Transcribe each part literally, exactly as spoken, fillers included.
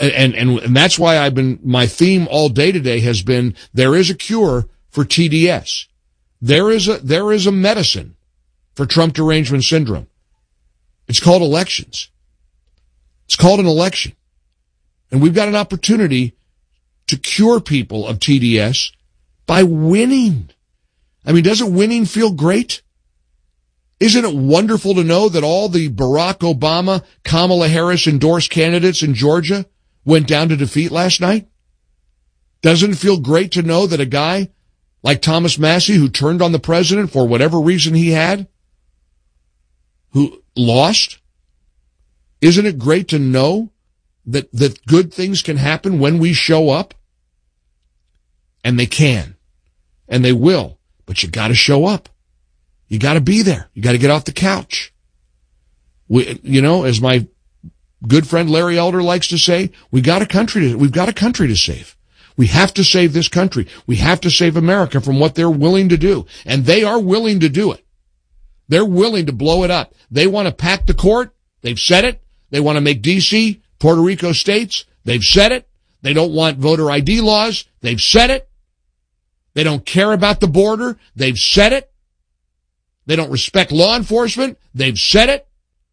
And, and, and that's why I've been, my theme all day today has been, there is a cure for T D S. There is a, there is a medicine for Trump derangement syndrome. It's called elections. It's called an election. And we've got an opportunity to cure people of T D S by winning. I mean, doesn't winning feel great? Isn't it wonderful to know that all the Barack Obama, Kamala Harris endorsed candidates in Georgia went down to defeat last night? Doesn't it feel great to know that a guy like Thomas Massie, who turned on the president for whatever reason he had, who lost? Isn't it great to know that, that good things can happen when we show up? And they can. And they will. But you gotta show up. You gotta be there. You gotta get off the couch. We, you know, as my good friend Larry Elder likes to say, we got a country to, we've got a country to save. We have to save this country. We have to save America from what they're willing to do. And they are willing to do it. They're willing to blow it up. They want to pack the court. They've said it. They want to make D C, Puerto Rico states. They've said it. They don't want voter I D laws. They've said it. They don't care about the border. They've said it. They don't respect law enforcement. They've said it.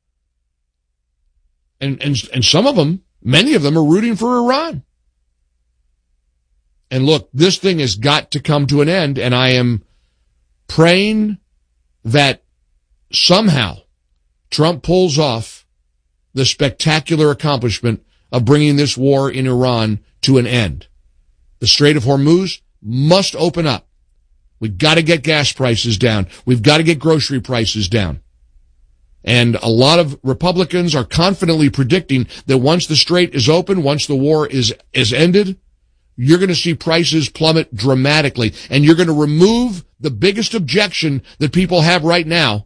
And, and, and some of them, many of them are rooting for Iran. And look, this thing has got to come to an end, and I am praying that somehow Trump pulls off the spectacular accomplishment of bringing this war in Iran to an end. The Strait of Hormuz must open up. We've got to get gas prices down. We've got to get grocery prices down. And a lot of Republicans are confidently predicting that once the strait is open, once the war is, is ended, you're going to see prices plummet dramatically. And you're going to remove the biggest objection that people have right now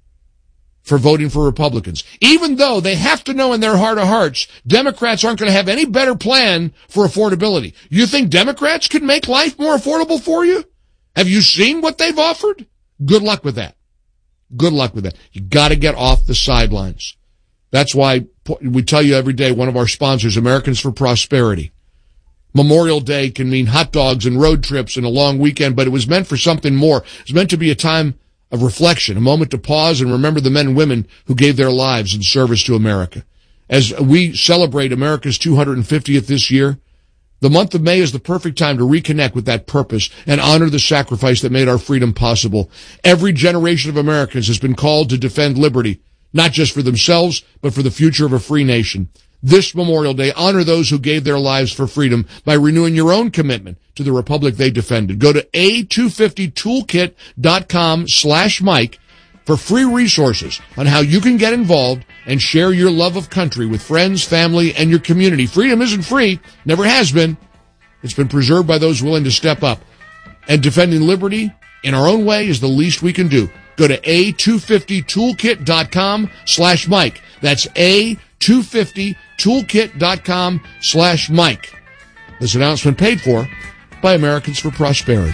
for voting for Republicans. Even though they have to know in their heart of hearts, Democrats aren't going to have any better plan for affordability. You think Democrats can make life more affordable for you? Have you seen what they've offered? Good luck with that. Good luck with that. You got to get off the sidelines. That's why we tell you every day, one of our sponsors, Americans for Prosperity. Memorial Day can mean hot dogs and road trips and a long weekend, but it was meant for something more. It was meant to be a time of reflection, a moment to pause and remember the men and women who gave their lives in service to America. As we celebrate America's two hundred fiftieth this year, the month of May is the perfect time to reconnect with that purpose and honor the sacrifice that made our freedom possible. Every generation of Americans has been called to defend liberty, not just for themselves, but for the future of a free nation. This Memorial Day, honor those who gave their lives for freedom by renewing your own commitment to the republic they defended. Go to A two fifty toolkit dot com slash Mike for free resources on how you can get involved and share your love of country with friends, family, and your community. Freedom isn't free, never has been. It's been preserved by those willing to step up. And defending liberty in our own way is the least we can do. Go to A two fifty toolkit dot com slash Mike. That's A two fifty toolkit dot com slash Mike. This announcement paid for by Americans for Prosperity.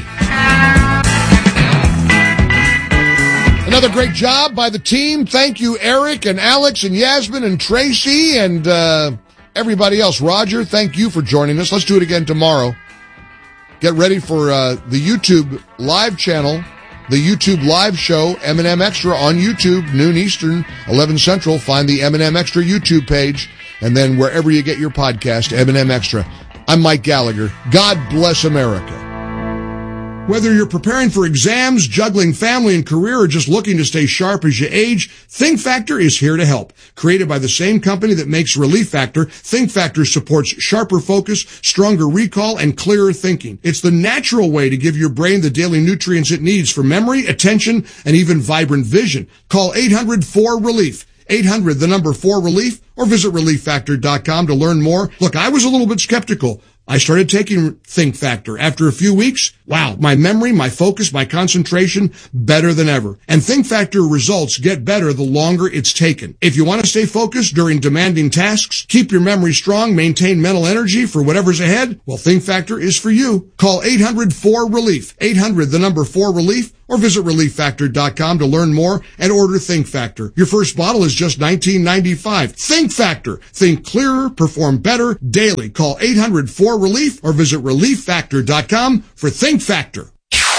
Another great job by the team. Thank you, Eric and Alex and Yasmin and Tracy and uh, everybody else. Roger, thank you for joining us. Let's do it again tomorrow. Get ready for uh, the YouTube live channel, the YouTube live show, M and M Extra on YouTube, noon Eastern, eleven Central. Find the M and M Extra YouTube page, and then wherever you get your podcast, M and M Extra. I'm Mike Gallagher. God bless America. Whether you're preparing for exams, juggling family and career, or just looking to stay sharp as you age, Think Factor is here to help. Created by the same company that makes Relief Factor, Think Factor supports sharper focus, stronger recall, and clearer thinking. It's the natural way to give your brain the daily nutrients it needs for memory, attention, and even vibrant vision. Call eight hundred four relief. eight hundred, the number four relief, or visit relief factor dot com to learn more. Look, I was a little bit skeptical. I started taking Think Factor. After a few weeks, wow, my memory, my focus, my concentration, better than ever. And Think Factor results get better the longer it's taken. If you want to stay focused during demanding tasks, keep your memory strong, maintain mental energy for whatever's ahead, well, Think Factor is for you. Call eight hundred four relief. eight hundred, the number four relief, or visit relief factor dot com to learn more and order Think Factor. Your first bottle is just nineteen ninety-five. Think Factor. Think clearer, perform better daily. Call eight hundred four relief or visit relief factor dot com for Think Factor.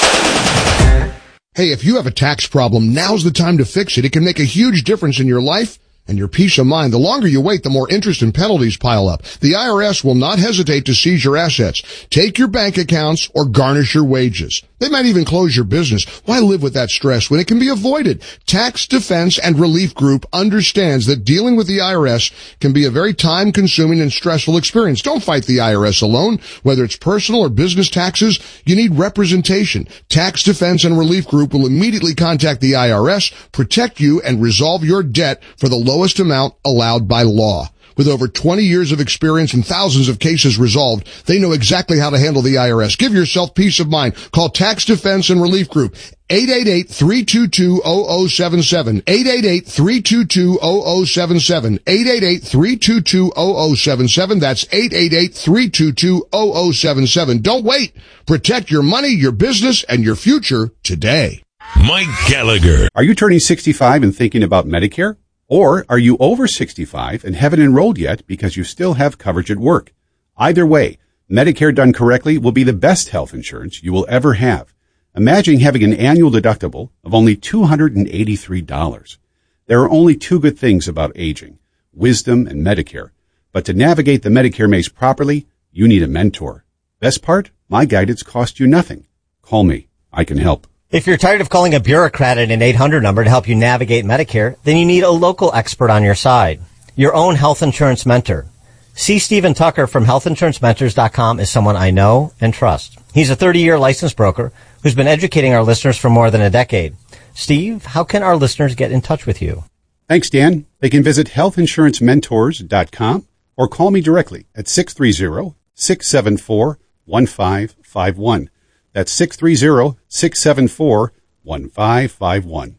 Hey, if you have a tax problem, now's the time to fix it. It can make a huge difference in your life and your peace of mind. The longer you wait, the more interest and penalties pile up. The I R S will not hesitate to seize your assets, take your bank accounts, or garnish your wages. They might even close your business. Why live with that stress when it can be avoided? Tax Defense and Relief Group understands that dealing with the I R S can be a very time-consuming and stressful experience. Don't fight the I R S alone. Whether it's personal or business taxes, you need representation. Tax Defense and Relief Group will immediately contact the I R S, protect you, and resolve your debt for the lowest amount allowed by law. With over twenty years of experience and thousands of cases resolved, they know exactly how to handle the I R S. Give yourself peace of mind. Call Tax Defense and Relief Group, eight eight eight, three two two, zero zero seven seven, eight eight eight, three two two, zero zero seven seven, eight eight eight, three two two, zero zero seven seven. That's eight eight eight, three two two, zero zero seven seven. Don't wait. Protect your money, your business, and your future today. Mike Gallagher. Are you turning sixty-five and thinking about Medicare? Or are you over sixty-five and haven't enrolled yet because you still have coverage at work? Either way, Medicare done correctly will be the best health insurance you will ever have. Imagine having an annual deductible of only two hundred eighty-three dollars. There are only two good things about aging, wisdom and Medicare. But to navigate the Medicare maze properly, you need a mentor. Best part? My guidance cost you nothing. Call me. I can help. If you're tired of calling a bureaucrat at an eight hundred number to help you navigate Medicare, then you need a local expert on your side. Your own health insurance mentor. C. Stephen Tucker from health insurance mentors dot com is someone I know and trust. He's a thirty-year licensed broker who's been educating our listeners for more than a decade. Steve, how can our listeners get in touch with you? Thanks, Dan. They can visit health insurance mentors dot com or call me directly at six three zero, six seven four, one five five one. That's six three zero, six seven four, one five five one.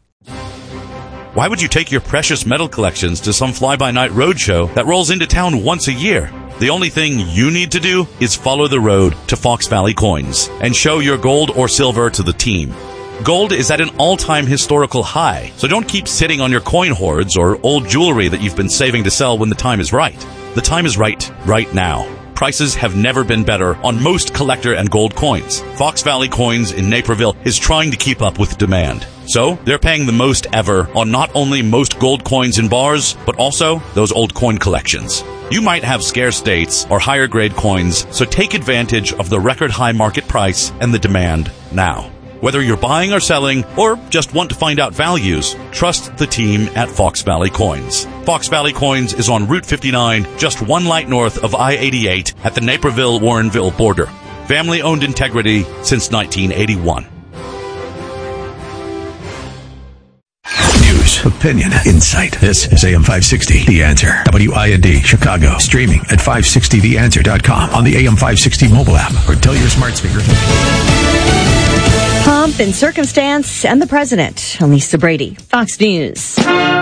Why would you take your precious metal collections to some fly-by-night roadshow that rolls into town once a year? The only thing you need to do is follow the road to Fox Valley Coins and show your gold or silver to the team. Gold is at an all-time historical high, so don't keep sitting on your coin hoards or old jewelry that you've been saving to sell when the time is right. The time is right, right now. Prices have never been better on most collector and gold coins. Fox Valley Coins in Naperville is trying to keep up with demand. So they're paying the most ever on not only most gold coins in bars, but also those old coin collections. You might have scarce dates or higher grade coins, so take advantage of the record high market price and the demand now. Whether you're buying or selling, or just want to find out values, trust the team at Fox Valley Coins. Fox Valley Coins is on Route fifty-nine, just one light north of I eighty-eight at the Naperville-Warrenville border. Family-owned integrity since nineteen eighty-one. News, opinion, insight. This is A M five sixty, The Answer. W I N D, Chicago. Streaming at five sixty the answer dot com on the A M five sixty mobile app or tell your smart speaker. Pomp and circumstance and the president. Lisa Brady, Fox News.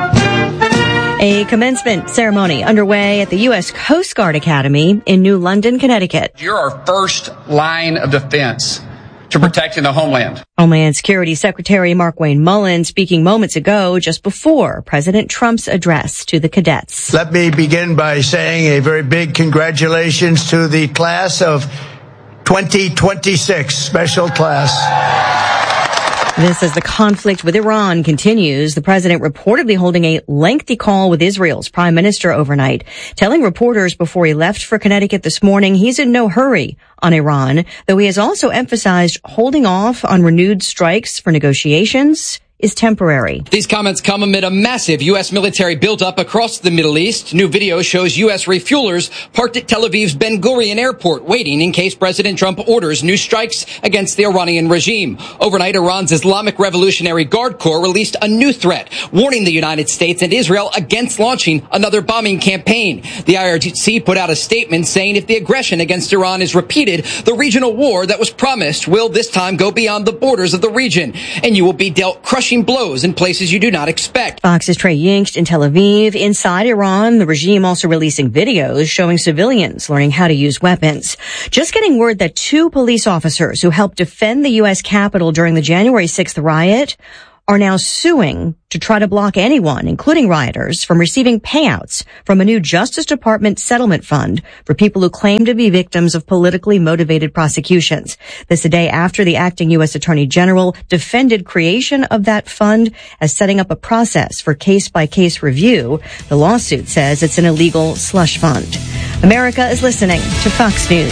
A commencement ceremony underway at the U S Coast Guard Academy in New London, Connecticut. You're our first line of defense to protecting the homeland. Homeland Security Secretary Markwayne Mullin speaking moments ago, just before President Trump's address to the cadets. Let me begin by saying a very big congratulations to the class of twenty twenty-six, special class. This as the conflict with Iran continues. The president reportedly holding a lengthy call with Israel's prime minister overnight, telling reporters before he left for Connecticut this morning he's in no hurry on Iran, though he has also emphasized holding off on renewed strikes for negotiations is temporary. These comments come amid a massive U S military buildup across the Middle East. New video shows U S refuelers parked at Tel Aviv's Ben Gurion airport, waiting in case President Trump orders new strikes against the Iranian regime. Overnight, Iran's Islamic Revolutionary Guard Corps released a new threat, warning the United States and Israel against launching another bombing campaign. The I R G C put out a statement saying if the aggression against Iran is repeated, the regional war that was promised will this time go beyond the borders of the region, and you will be dealt crushing crushing blows in places you do not expect. Fox's Trey Yingst in Tel Aviv. Inside Iran, the regime also releasing videos showing civilians learning how to use weapons. Just getting word that two police officers who helped defend the U S Capitol during the January sixth riot are now suing to try to block anyone, including rioters, from receiving payouts from a new Justice Department settlement fund for people who claim to be victims of politically motivated prosecutions. This a day after the acting U S Attorney General defended creation of that fund as setting up a process for case-by-case review. The lawsuit says it's an illegal slush fund. America is listening to Fox News.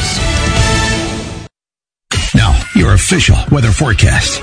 Now, your official weather forecast.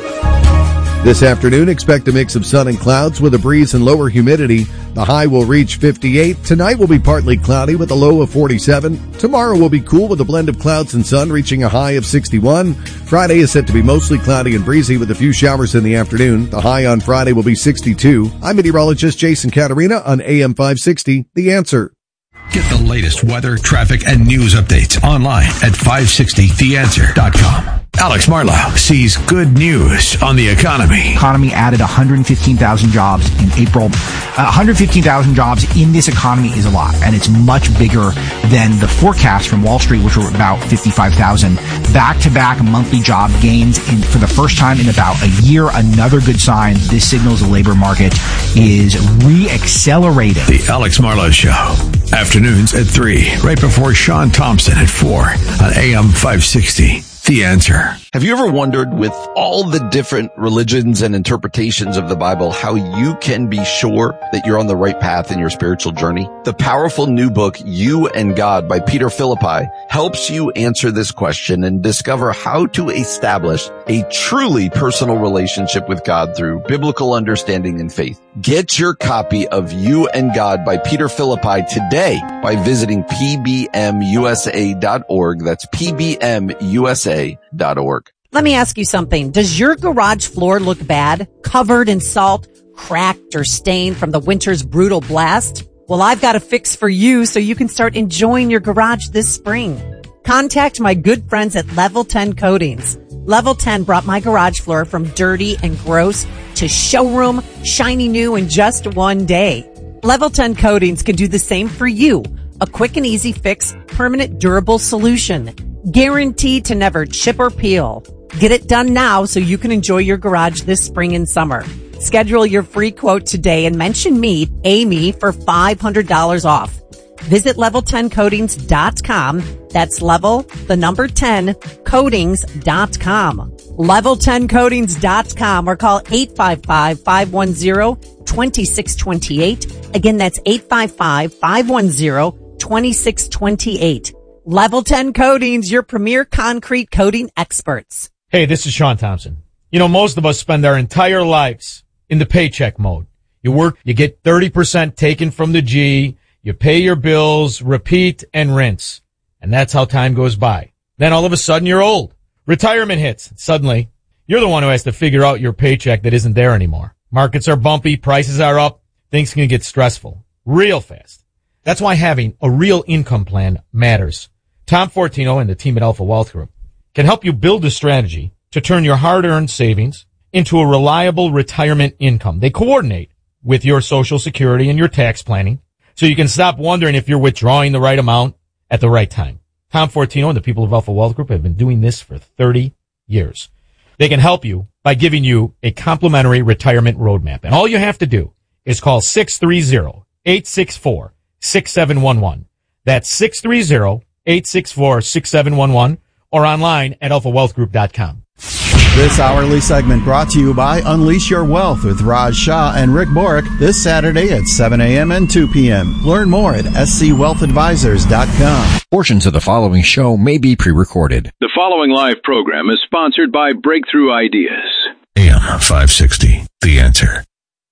This afternoon, expect a mix of sun and clouds with a breeze and lower humidity. The high will reach fifty-eight. Tonight will be partly cloudy with a low of forty-seven. Tomorrow will be cool with a blend of clouds and sun reaching a high of sixty-one. Friday is set to be mostly cloudy and breezy with a few showers in the afternoon. The high on Friday will be sixty-two. I'm meteorologist Jason Caterina on A M five sixty, The Answer. Get the latest weather, traffic, and news updates online at five sixty the answer dot com. Alex Marlowe sees good news on the economy. Economy added one hundred fifteen thousand jobs in April. Uh, one hundred fifteen thousand jobs in this economy is a lot, and it's much bigger than the forecast from Wall Street, which were about fifty-five thousand. Back-to-back monthly job gains in, for the first time in about a year. Another good sign. This signals the labor market is re-accelerating. The Alex Marlowe Show. Afternoons at three, right before Sean Thompson at four on A M five sixty. The Answer. Have you ever wondered, with all the different religions and interpretations of the Bible, how you can be sure that you're on the right path in your spiritual journey? The powerful new book, You and God by Peter Philippi, helps you answer this question and discover how to establish a truly personal relationship with God through biblical understanding and faith. Get your copy of You and God by Peter Philippi today by visiting P B M U S A dot org. That's P B M U S A dot org. Let me ask you something. Does your garage floor look bad? Covered in salt, cracked, or stained from the winter's brutal blast? Well, I've got a fix for you so you can start enjoying your garage this spring. Contact my good friends at Level ten Coatings. Level ten brought my garage floor from dirty and gross to showroom, shiny new in just one day. Level ten Coatings can do the same for you. A quick and easy fix, permanent durable solution. Guaranteed to never chip or peel. Get it done now so you can enjoy your garage this spring and summer. Schedule your free quote today and mention me, Amy, for five hundred dollars off. Visit level ten coatings dot com. That's level, the number ten, coatings dot com. level ten coatings dot com or call eight five five, five one zero, two six two eight. Again, that's eight five five, five one zero, two six two eight. Level ten Coatings, your premier concrete coating experts. Hey, this is Sean Thompson. You know, most of us spend our entire lives in the paycheck mode. You work, you get thirty percent taken from the G, you pay your bills, repeat and rinse. And that's how time goes by. Then all of a sudden you're old. Retirement hits. Suddenly, you're the one who has to figure out your paycheck that isn't there anymore. Markets are bumpy, prices are up, things can get stressful real fast. That's why having a real income plan matters. Tom Fortino and the team at Alpha Wealth Group can help you build a strategy to turn your hard-earned savings into a reliable retirement income. They coordinate with your Social Security and your tax planning so you can stop wondering if you're withdrawing the right amount at the right time. Tom Fortino and the people of Alpha Wealth Group have been doing this for thirty years. They can help you by giving you a complimentary retirement roadmap. And all you have to do is call six three zero, eight six four, six seven one one. That's six three zero, eight six four, six seven one one or online at alpha wealth group dot com. This hourly segment brought to you by Unleash Your Wealth with Raj Shah and Rick Borick this Saturday at seven a.m. and two p.m. Learn more at s c wealth advisors dot com. Portions of the following show may be pre-recorded. The following live program is sponsored by Breakthrough Ideas. A M five sixty, The Answer.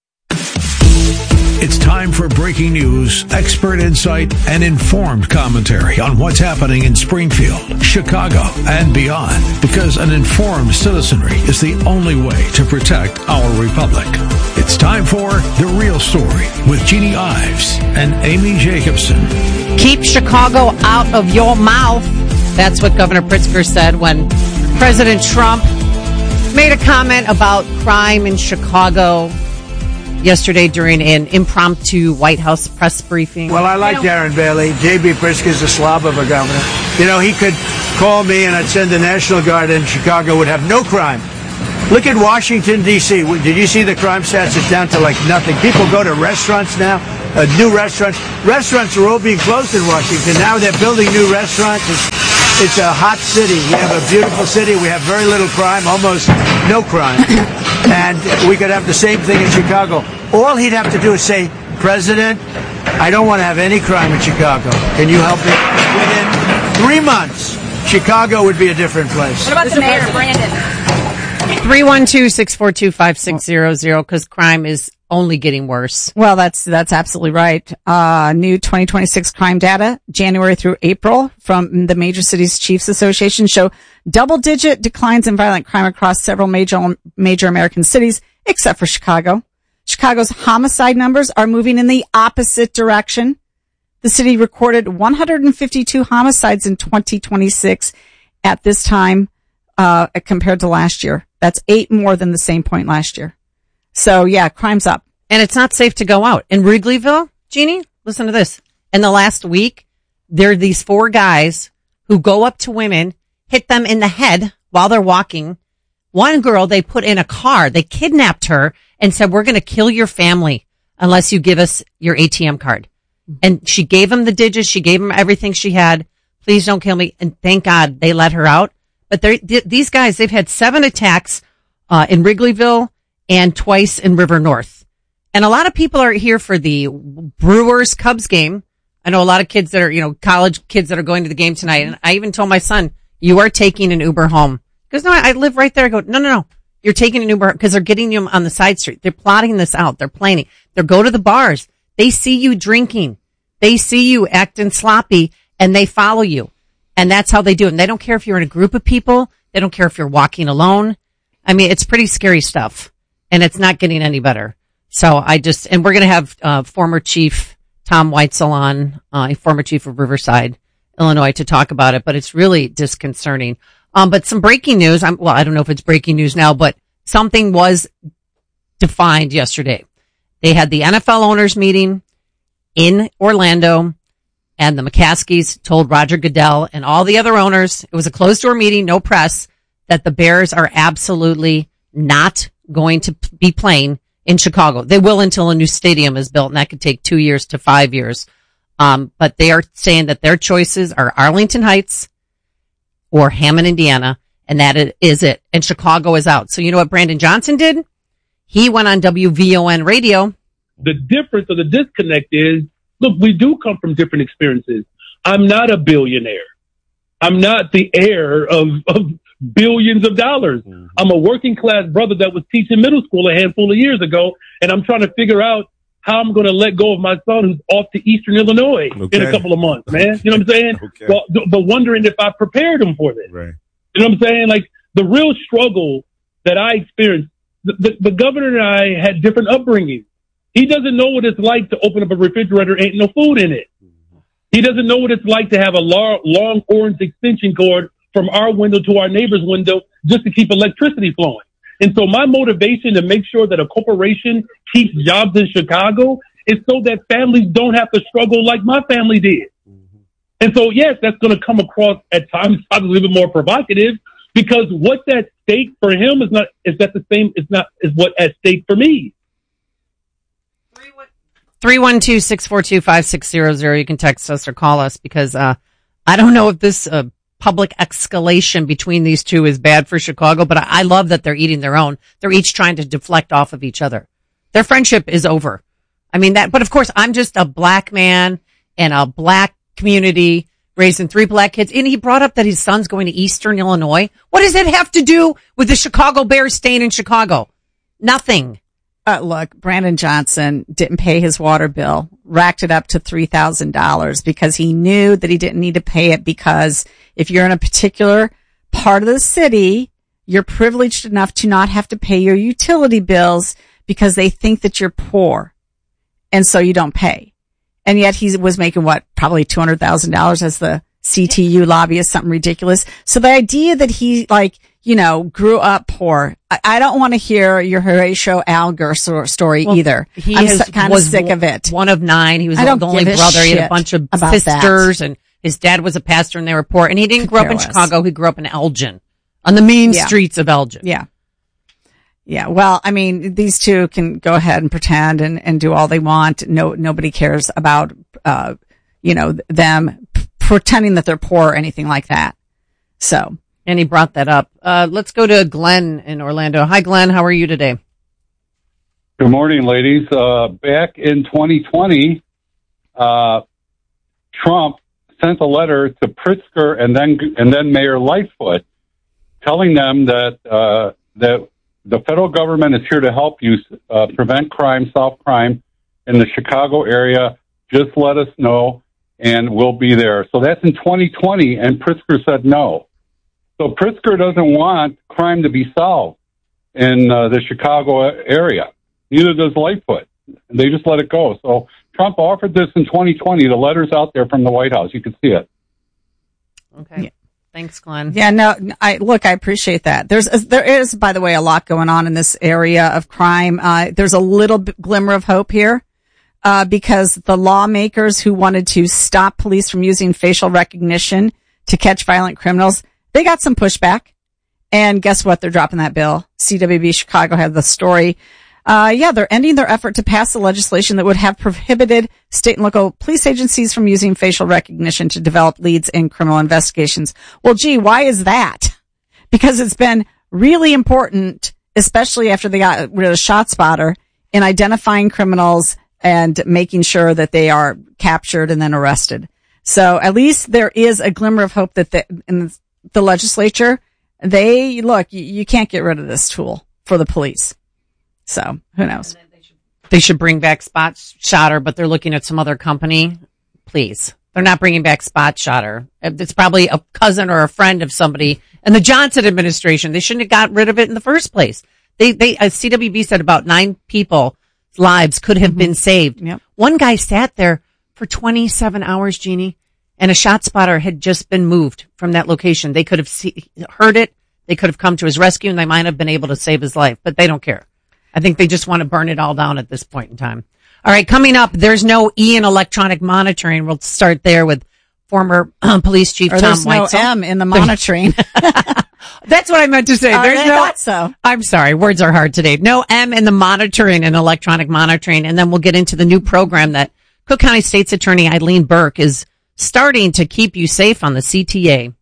It's time for breaking news, expert insight, and informed commentary on what's happening in Springfield, Chicago, and beyond. Because an informed citizenry is the only way to protect our republic. It's time for The Real Story with Jeannie Ives and Amy Jacobson. Keep Chicago out of your mouth. That's what Governor Pritzker said when President Trump made a comment about crime in Chicago yesterday during an impromptu White House press briefing. Well, I like Darren Bailey. J B. Pritzker's a slob of a governor. You know, he could call me and I'd send the National Guard and Chicago would have no crime. Look at Washington, D C Did you see the crime stats? It's down to like nothing. People go to restaurants now, uh, new restaurants. Restaurants are all being closed in Washington. Now they're building new restaurants. It's, it's a hot city. We have a beautiful city. We have very little crime, almost no crime. And we could have the same thing in Chicago. All he'd have to do is say, President, I don't want to have any crime in Chicago. Can you help me? Within three months, Chicago would be a different place. What about the mayor, Brandon? three one two, six four two, five six zero zero, because crime is only getting worse. Well, that's that's absolutely right. Uh, new twenty twenty-six crime data, January through April, from the Major Cities Chiefs Association show double-digit declines in violent crime across several major major American cities, except for Chicago. Chicago's homicide numbers are moving in the opposite direction. The city recorded one hundred fifty-two homicides in twenty twenty-six at this time, uh, compared to last year. That's eight more than the same point last year. So yeah, crime's up. And it's not safe to go out. In Wrigleyville, Jeannie, listen to this. In the last week, there are these four guys who go up to women, hit them in the head while they're walking. One girl they put in a car, they kidnapped her and said, we're going to kill your family unless you give us your A T M card. And she gave them the digits. She gave them everything she had. Please don't kill me. And thank God they let her out. But they're, th- these guys, they've had seven attacks uh, in Wrigleyville and twice in River North. And a lot of people are here for the Brewers Cubs game. I know a lot of kids that are, you know, college kids that are going to the game tonight. And I even told my son, you are taking an Uber home. He goes, no, I live right there. I go, no, no, no. You're taking an Uber because they're getting you on the side street. They're plotting this out. They're planning. They go to the bars. They see you drinking. They see you acting sloppy and they follow you. And that's how they do it. And they don't care if you're in a group of people. They don't care if you're walking alone. I mean, it's pretty scary stuff. And it's not getting any better. So I just, and we're going to have uh, former Chief Tom Weitzel on, uh, former Chief of Riverside, Illinois, to talk about it. But it's really disconcerting. Um, but some breaking news. I'm, well, I don't know if it's breaking news now, but something was defined yesterday. They had the N F L owners meeting in Orlando. And the McCaskies told Roger Goodell and all the other owners, it was a closed door meeting, no press, that the Bears are absolutely not going to be playing in Chicago. They will until a new stadium is built, and that could take two years to five years. Um, but they are saying that their choices are Arlington Heights or Hammond, Indiana, and that is it. And Chicago is out. So you know what Brandon Johnson did? He went on W V O N radio. The difference or the disconnect is, look, we do come from different experiences. I'm not a billionaire. I'm not the heir of, of billions of dollars. Mm-hmm. I'm a working class brother that was teaching middle school a handful of years ago, and I'm trying to figure out how I'm going to let go of my son who's off to Eastern Illinois okay. in a couple of months, man. You know what I'm saying? okay. But, but wondering if I prepared him for this. Right. You know what I'm saying? Like, the real struggle that I experienced, the, the, the governor and I had different upbringings. He doesn't know what it's like to open up a refrigerator, ain't no food in it. He doesn't know what it's like to have a long, long orange extension cord from our window to our neighbor's window just to keep electricity flowing. And so my motivation to make sure that a corporation keeps jobs in Chicago is so that families don't have to struggle like my family did. And so, yes, that's going to come across at times probably a little bit more provocative, because what's at stake for him is not, is that the same, is not, is what at stake for me. three one two, six four two, five six zero zero. You can text us or call us, because uh I don't know if this uh, public escalation between these two is bad for Chicago, but I, I love that they're eating their own. They're each trying to deflect off of each other. Their friendship is over. I mean that, but of course I'm just a black man in a black community raising three black kids. And he brought up that his son's going to Eastern Illinois. What does it have to do with the Chicago Bears staying in Chicago? Nothing. Uh, look, Brandon Johnson didn't pay his water bill, racked it up to three thousand dollars because he knew that he didn't need to pay it, because if you're in a particular part of the city, you're privileged enough to not have to pay your utility bills because they think that you're poor. And so you don't pay. And yet he was making what, probably two hundred thousand dollars as the C T U lobbyist, something ridiculous. So the idea that he, like, you know, grew up poor. I, I don't want to hear your Horatio Alger story well, either. He I'm has, so, kind of sick of it. One of nine. He was I the only brother. He had a bunch of sisters, that. and his dad was a pastor, and they were poor. And he didn't grow up in Chicago. He grew up in Elgin, on the mean yeah. streets of Elgin. Yeah. Yeah. Well, I mean, these two can go ahead and pretend and, and do all they want. No, nobody cares about, uh, you know, them p- pretending that they're poor or anything like that. So. And he brought that up. Uh, let's go to Glenn in Orlando. Hi, Glenn. How are you today? Good morning, ladies. Uh, back in twenty twenty, uh, Trump sent a letter to Pritzker and then and then Mayor Lightfoot, telling them that uh, that the federal government is here to help you uh, prevent crime, solve crime in the Chicago area. Just let us know, and we'll be there. So that's in twenty twenty, and Pritzker said no. So Pritzker doesn't want crime to be solved in uh, the Chicago area. Neither does Lightfoot. They just let it go. So Trump offered this in twenty twenty. The letter's out there from the White House. You can see it. Okay. Yeah. Thanks, Glenn. Yeah, no, I look, I appreciate that. There's, there is, by the way, a lot going on in this area of crime. Uh, there's a little glimmer of hope here, uh, because the lawmakers who wanted to stop police from using facial recognition to catch violent criminals, they got some pushback. And guess what? They're dropping that bill. C W B Chicago had the story. Uh, yeah, they're ending their effort to pass the legislation that would have prohibited state and local police agencies from using facial recognition to develop leads in criminal investigations. Well, gee, why is that? Because it's been really important, especially after they got rid of ShotSpotter, in identifying criminals and making sure that they are captured and then arrested. So at least there is a glimmer of hope that the, in the legislature, they look, you, you can't get rid of this tool for the police. So who knows? They should bring back Spot Shotter, but they're looking at some other company. Please. They're not bringing back Spot Shotter. It's probably a cousin or a friend of somebody in the Johnson administration. They shouldn't have got rid of it in the first place. They, they, as C W B said, about nine people's lives could have mm-hmm. been saved. Yep. One guy sat there for twenty-seven hours, Jeannie, and a shot spotter had just been moved from that location. They could have see, heard it. They could have come to his rescue, and they might have been able to save his life, but they don't care. I think they just want to burn it all down at this point in time. All right, coming up, there's no E in electronic monitoring. We'll start there with former um, police chief or Tom there's Weitzel. There's no M in the monitoring. That's what I meant to say. Uh, There's I no. thought so. I'm sorry, words are hard today. No M in the monitoring and electronic monitoring, and then we'll get into the new program that Cook County State's Attorney Eileen Burke is starting to keep you safe on the C T A.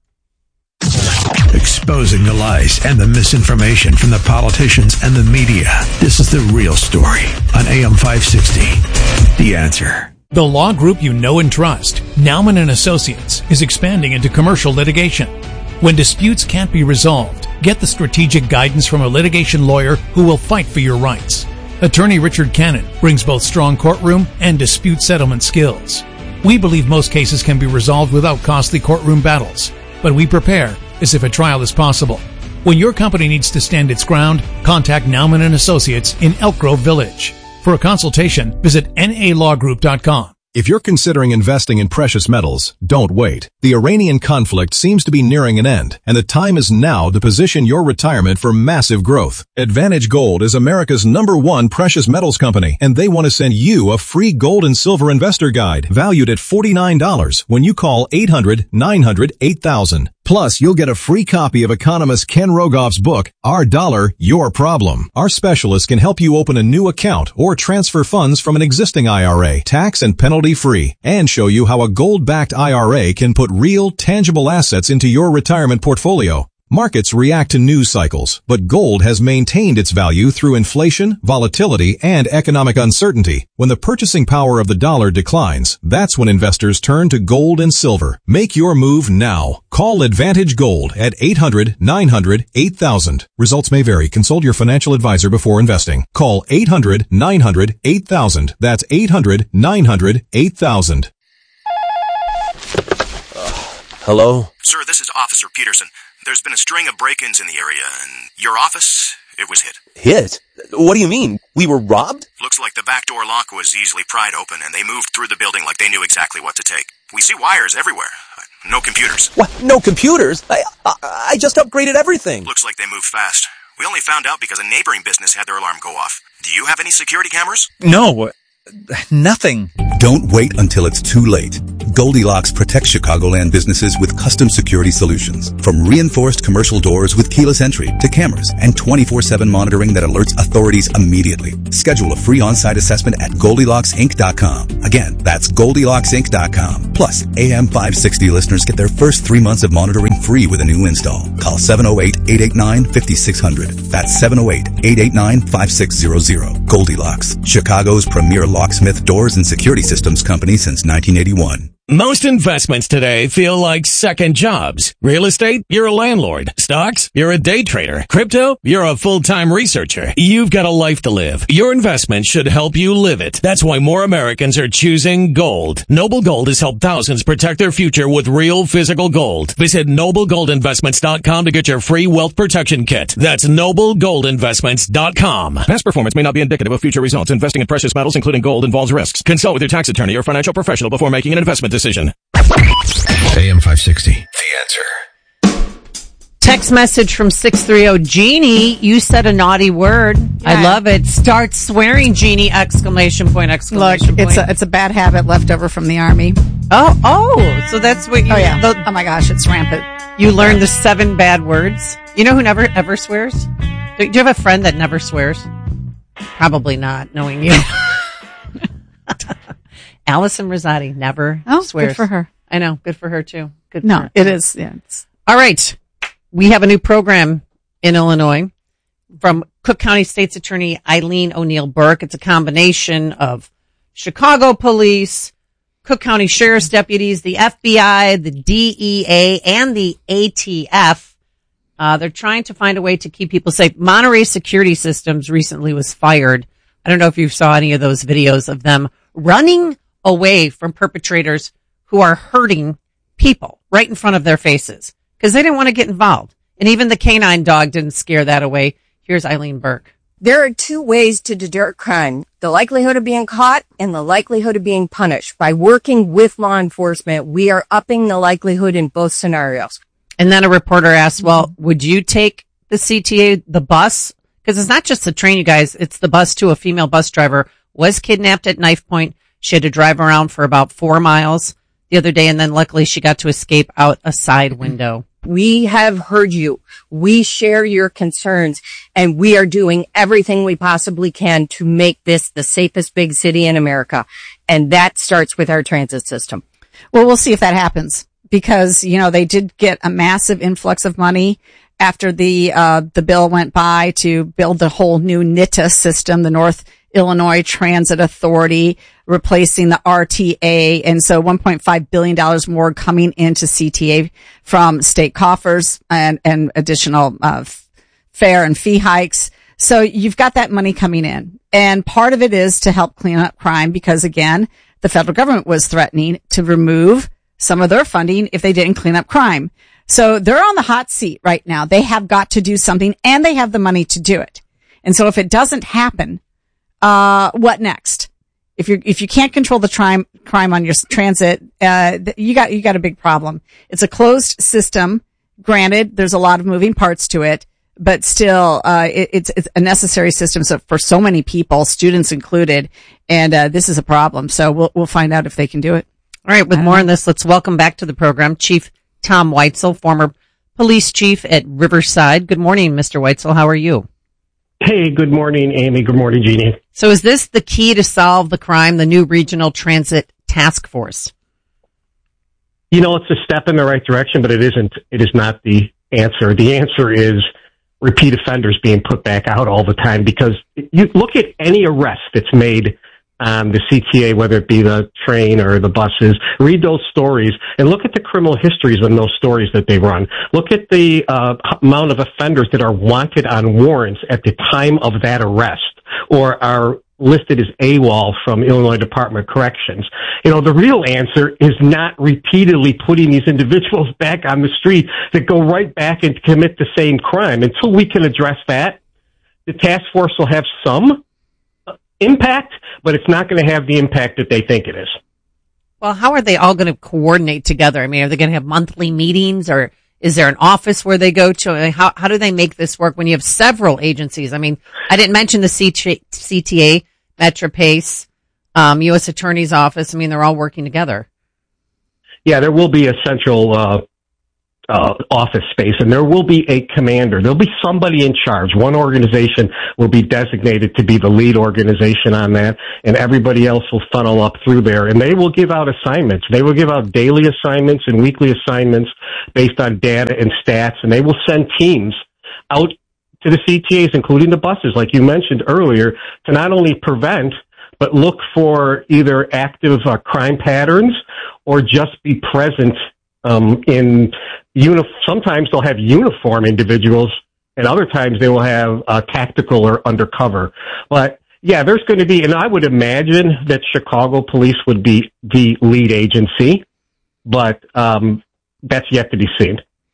Exposing the lies and the misinformation from the politicians and the media. This is The Real Story on A M five sixty. The Answer. The law group you know and trust, Nauman and Associates, is expanding into commercial litigation. When disputes can't be resolved, get the strategic guidance from a litigation lawyer who will fight for your rights. Attorney Richard Cannon brings both strong courtroom and dispute settlement skills. We believe most cases can be resolved without costly courtroom battles, but we prepare as if a trial is possible. When your company needs to stand its ground, contact Nauman and Associates in Elk Grove Village. For a consultation, visit N A law group dot com. If you're considering investing in precious metals, don't wait. The Iranian conflict seems to be nearing an end, and the time is now to position your retirement for massive growth. Advantage Gold is America's number one precious metals company, and they want to send you a free gold and silver investor guide valued at forty-nine dollars when you call eight hundred, nine hundred, eight thousand. Plus, you'll get a free copy of economist Ken Rogoff's book, Our Dollar, Your Problem. Our specialists can help you open a new account or transfer funds from an existing I R A, tax and penalty free, and show you how a gold-backed I R A can put real, tangible assets into your retirement portfolio. Markets react to news cycles, but gold has maintained its value through inflation, volatility, and economic uncertainty. When the purchasing power of the dollar declines, that's when investors turn to gold and silver. Make your move now. Call Advantage Gold at eight hundred, nine hundred, eight thousand. Results may vary. Consult your financial advisor before investing. Call eight hundred, nine hundred, eight thousand. That's eight hundred, nine hundred, eight thousand. Hello? Sir, this is Officer Peterson. There's been a string of break-ins in the area, and your office, it was hit. Hit? What do you mean? We were robbed? Looks like the back door lock was easily pried open, and they moved through the building like they knew exactly what to take. We see wires everywhere. No computers. What? No computers? I, I, I just upgraded everything. Looks like they moved fast. We only found out because a neighboring business had their alarm go off. Do you have any security cameras? No, nothing. Don't wait until it's too late. Goldilocks protects Chicagoland businesses with custom security solutions. From reinforced commercial doors with keyless entry to cameras and twenty-four seven monitoring that alerts authorities immediately. Schedule a free on-site assessment at Goldilocks Inc dot com. Again, that's Goldilocks Inc dot com. Plus, A M five sixty listeners get their first three months of monitoring free with a new install. Call seven oh eight, eight eight nine, five six zero zero. That's seven oh eight, eight eight nine, five six zero zero. Goldilocks, Chicago's premier locksmith doors and security systems company since nineteen eighty-one. Most investments today feel like second jobs. Real estate, you're a landlord. Stocks, you're a day trader. Crypto, you're a full-time researcher. You've got a life to live. Your investment should help you live it. That's why more Americans are choosing gold. Noble Gold has helped thousands protect their future with real physical gold. Visit noble gold investments dot com to get your free wealth protection kit. That's noble gold investments dot com. Past performance may not be indicative of future results. Investing in precious metals, including gold, involves risks. Consult with your tax attorney or financial professional before making an investment decision. Decision. A M five sixty. The answer. Text message from six three zero. Jeannie, you said a naughty word. Yeah. I love it. Start swearing, Jeannie! Exclamation point! Exclamation Look, point! It's a it's a bad habit left over from the army. Oh, oh! So that's what you. Oh yeah. The, oh my gosh, it's rampant. You learned the seven bad words. You know who never ever swears? Do you have a friend that never swears? Probably not, knowing you. Allison Rosati never oh, swears. Good for her. I know. Good for her, too. Good for no, her. it is. Yeah, it's... All right. We have a new program in Illinois from Cook County State's Attorney Eileen O'Neill Burke. It's a combination of Chicago police, Cook County Sheriff's deputies, the F B I, the D E A, and the A T F. Uh, they're trying to find a way to keep people safe. Monterey Security Systems recently was fired. I don't know if you saw any of those videos of them running away from perpetrators who are hurting people right in front of their faces because they didn't want to get involved. And even the canine dog didn't scare that away. Here's Eileen Burke. There are two ways to deter crime, the likelihood of being caught and the likelihood of being punished. By working with law enforcement, we are upping the likelihood in both scenarios. And then a reporter asked, well, would you take the C T A, the bus? Because it's not just the train, you guys. It's the bus, too. A female bus driver was kidnapped at knife point. She had to drive around for about four miles the other day, and then luckily she got to escape out a side window. We have heard you. We share your concerns, and we are doing everything we possibly can to make this the safest big city in America. And that starts with our transit system. Well, we'll see if that happens because, you know, they did get a massive influx of money after the, uh, the bill went by to build the whole new N I T A system, the North Illinois Transit Authority, replacing the R T A. And so one point five billion dollars more coming into C T A from state coffers and, and additional, uh, fare and fee hikes. So you've got that money coming in. And part of it is to help clean up crime because again, the federal government was threatening to remove some of their funding if they didn't clean up crime. So they're on the hot seat right now. They have got to do something and they have the money to do it. And so if it doesn't happen, uh, what next? If you if you can't control the crime crime on your transit, uh, you got you got a big problem. It's a closed system. Granted, there's a lot of moving parts to it, but still, uh, it, it's it's a necessary system so for so many people, students included, and uh, this is a problem. So we'll we'll find out if they can do it. All right, with more on this, let's welcome back to the program Chief Tom Weitzel, former police chief at Riverside. Good morning, Mister Weitzel. How are you? Hey, good morning, Amy. Good morning, Jeannie. So is this the key to solve the crime, the new regional transit task force? You know, it's a step in the right direction, but it isn't, it is not the answer. The answer is repeat offenders being put back out all the time because you look at any arrest that's made on the C T A, whether it be the train or the buses, read those stories and look at the criminal histories in those stories that they run. Look at the uh, amount of offenders that are wanted on warrants at the time of that arrest or are listed as AWOL from Illinois Department of Corrections. You know, the real answer is not repeatedly putting these individuals back on the street that go right back and commit the same crime. Until we can address that, the task force will have some impact, but it's not going to have the impact that they think it is. Well, how are they all going to coordinate together? I mean, are they going to have monthly meetings, or is there an office where they go to? I mean, how, how do they make this work when you have several agencies? I mean, I didn't mention the C T A, MetroPace, um, U S Attorney's Office. I mean, they're all working together. Yeah, there will be a central uh, uh, office space, and there will be a commander. There'll be somebody in charge. One organization will be designated to be the lead organization on that, and everybody else will funnel up through there. And they will give out assignments. They will give out daily assignments and weekly assignments based on data and stats, and they will send teams out to the C T As, including the buses, like you mentioned earlier, to not only prevent, but look for either active uh, crime patterns or just be present um, in uni- sometimes they'll have uniform individuals, and other times they will have uh, tactical or undercover. But yeah, there's going to be, and I would imagine that Chicago police would be the lead agency, but um, that's yet to be seen.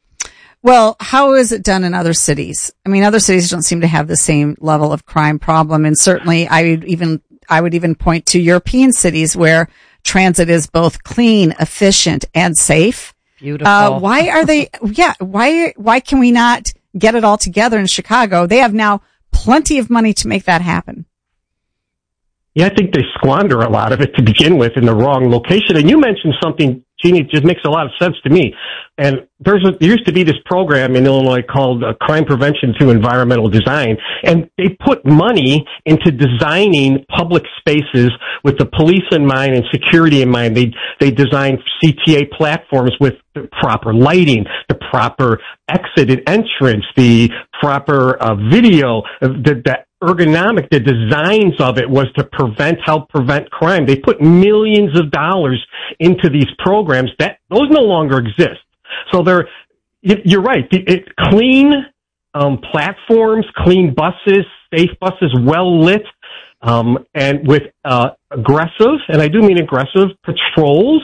Well, how is it done in other cities? I mean, other cities don't seem to have the same level of crime problem, and certainly I would even I would even point to European cities where transit is both clean, efficient, and safe. Beautiful. Uh, why are they? Yeah, why why can we not get it all together in Chicago? They have now plenty of money to make that happen. Yeah, I think they squander a lot of it to begin with in the wrong location. And you mentioned something, Jeannie, it just makes a lot of sense to me. And there's a, there used to be this program in Illinois called uh, Crime Prevention Through Environmental Design, and they put money into designing public spaces with the police in mind and security in mind. They they designed C T A platforms with the proper lighting, the proper exit and entrance, the proper uh, video, the, the ergonomic, the designs of it was to prevent, help prevent crime. They put millions of dollars into these programs that those no longer exist. So they're, you're right. It, clean um, platforms, clean buses, safe buses, well lit, um, and with uh, aggressive, and I do mean aggressive, patrols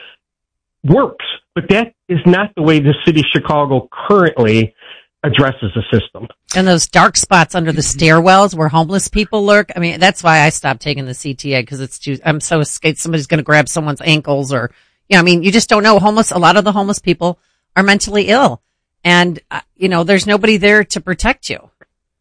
works. But that is not the way the city of Chicago currently addresses the system. And those dark spots under the stairwells where homeless people lurk. I mean, that's why I stopped taking the C T A, because it's too, I'm so scared somebody's going to grab someone's ankles, or, you know, I mean, you just don't know. Homeless, a lot of the homeless people are mentally ill, and, uh, you know, there's nobody there to protect you.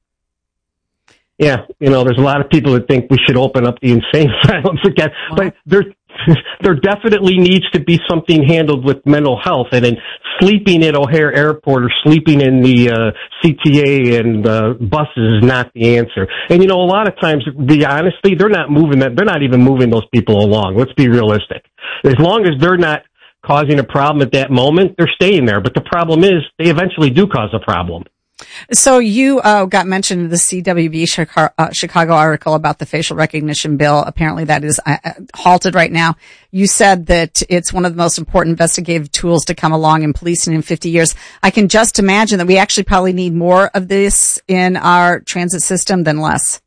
Yeah, you know, there's a lot of people that think we should open up the insane asylums again, wow. but there, there definitely needs to be something handled with mental health, and then sleeping at O'Hare Airport or sleeping in the uh, C T A and uh, buses is not the answer. And you know, a lot of times, to be honestly, they're not moving that. They're not even moving those people along. Let's be realistic. As long as they're not causing a problem at that moment, they're staying there. But the problem is, they eventually do cause a problem. So you uh, got mentioned in the C W B Chicago, uh, Chicago article about the facial recognition bill. Apparently that is uh, halted right now. You said that it's one of the most important investigative tools to come along in policing in fifty years. I can just imagine that we actually probably need more of this in our transit system than less.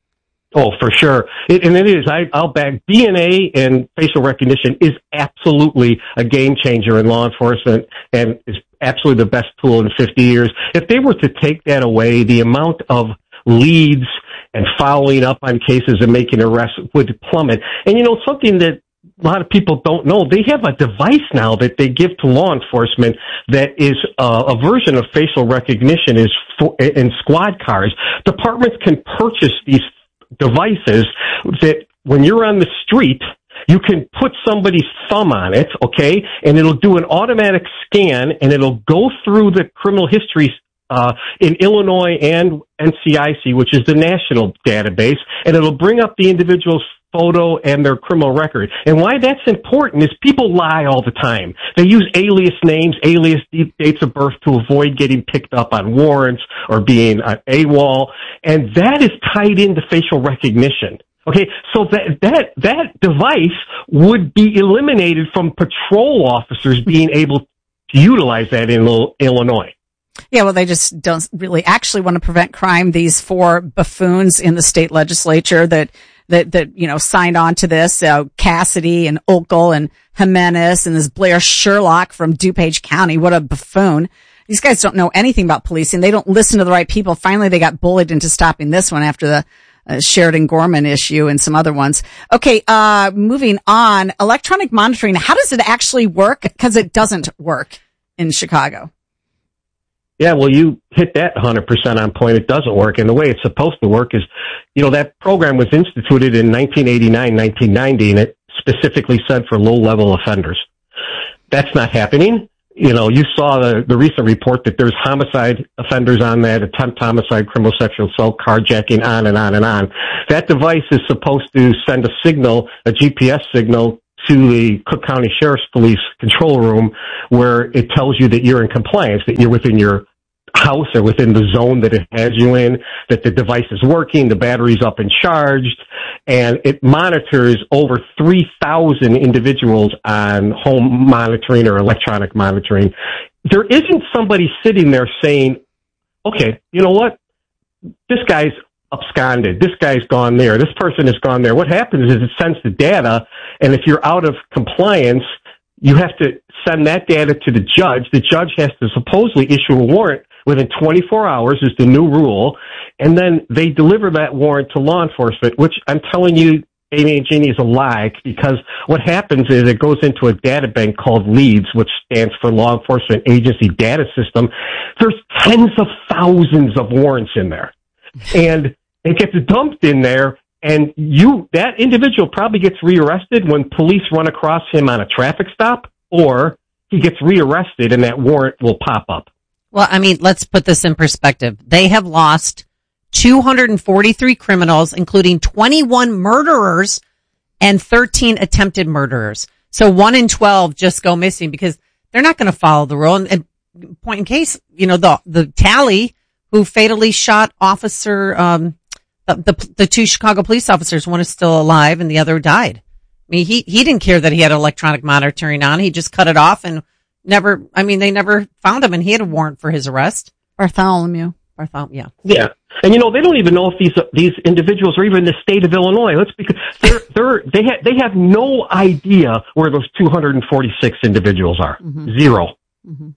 Oh, for sure. It, and it is. I, I'll back D N A and facial recognition is absolutely a game changer in law enforcement, and is absolutely the best tool in fifty years. If they were to take that away, the amount of leads and following up on cases and making arrests would plummet. And you know, something that a lot of people don't know, they have a device now that they give to law enforcement that is uh, a version of facial recognition is for, in squad cars. Departments can purchase these devices that when you're on the street, you can put somebody's thumb on it, okay, and it'll do an automatic scan, and it'll go through the criminal history uh, in Illinois and N C I C, which is the national database, and it'll bring up the individual's photo and their criminal record. And why that's important is people lie all the time. They use alias names, alias dates of birth to avoid getting picked up on warrants or being uh, AWOL, and that is tied into facial recognition. Okay, so that that that device would be eliminated from patrol officers being able to utilize that in Illinois. Yeah, well, they just don't really actually want to prevent crime. These four buffoons in the state legislature that that that you know signed on to this, uh, Cassidy and Okel and Jimenez and this Blair Sherlock from DuPage County. What a buffoon! These guys don't know anything about policing. They don't listen to the right people. Finally, they got bullied into stopping this one after the uh, Sheridan Gorman issue and some other ones. Okay, uh, moving on. Electronic monitoring. How does it actually work? Because it doesn't work in Chicago. Yeah, well, you hit that one hundred percent on point. It doesn't work. And the way it's supposed to work is, you know, that program was instituted in nineteen eighty-nine, nineteen ninety, and it specifically said for low-level offenders. That's not happening. You know, you saw the, the recent report that there's homicide offenders on that, attempt homicide, criminal sexual assault, carjacking, on and on and on. That device is supposed to send a signal, a G P S signal, to the Cook County Sheriff's Police control room where it tells you that you're in compliance, that you're within your house or within the zone that it has you in, that the device is working, the battery's up and charged, and it monitors over three thousand individuals on home monitoring or electronic monitoring. There isn't somebody sitting there saying, okay, you know what? This guy's absconded. This guy's gone there. This person has gone there. What happens is it sends the data, and if you're out of compliance, you have to send that data to the judge. The judge has to supposedly issue a warrant within twenty-four hours is the new rule, and then they deliver that warrant to law enforcement, which I'm telling you, Amy and Jeannie, is a lie, because what happens is it goes into a data bank called LEADS, which stands for Law Enforcement Agency Data System. There's tens of thousands of warrants in there, and it gets dumped in there, and you, that individual probably gets rearrested when police run across him on a traffic stop, or he gets rearrested and that warrant will pop up. Well, I mean, let's put this in perspective. They have lost two hundred forty-three criminals, including twenty-one murderers and thirteen attempted murderers. So one in twelve just go missing because they're not going to follow the rule. And, and point in case, you know, the, the tally who fatally shot officer, um, the, the, the two Chicago police officers, one is still alive and the other died. I mean, he, he didn't care that he had electronic monitoring on. He just cut it off and never, I mean, they never found him, and he had a warrant for his arrest. Bartholomew. Bartholomew, yeah. Yeah. And you know, they don't even know if these, uh, these individuals are even in the state of Illinois. Let's because they're, they're, they have, they have no idea where those two hundred forty-six individuals are. Mm-hmm. Zero. Mm-hmm.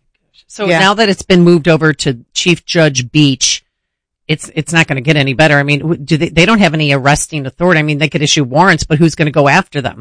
So yeah. Now that it's been moved over to Chief Judge Beach, it's, it's not going to get any better. I mean, do they, they don't have any arresting authority. I mean, they could issue warrants, but who's going to go after them?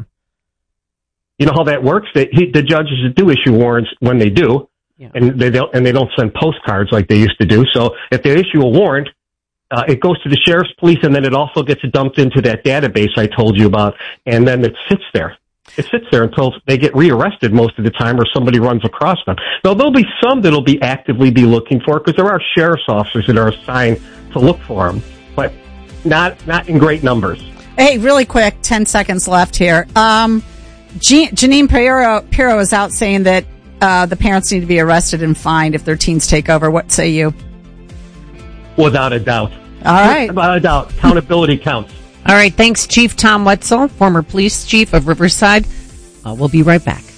You know how that works? They, he, the judges do issue warrants when they do, yeah. and they don't, and they don't send postcards like they used to do. So if they issue a warrant, uh, it goes to the sheriff's police, and then it also gets dumped into that database I told you about, and then it sits there. It sits there until they get rearrested most of the time, or somebody runs across them. Now there'll be some that'll be actively be looking for it, because there are sheriff's officers that are assigned to look for them, but not not in great numbers. Hey, really quick, ten seconds left here. Um. Je- Janine Pirro, Pirro is out saying that uh, the parents need to be arrested and fined if their teens take over. What say you? Without a doubt. All right. Without a doubt. Accountability counts. All right. Thanks, Chief Tom Wetzel, former police chief of Riverside. Uh, we'll be right back.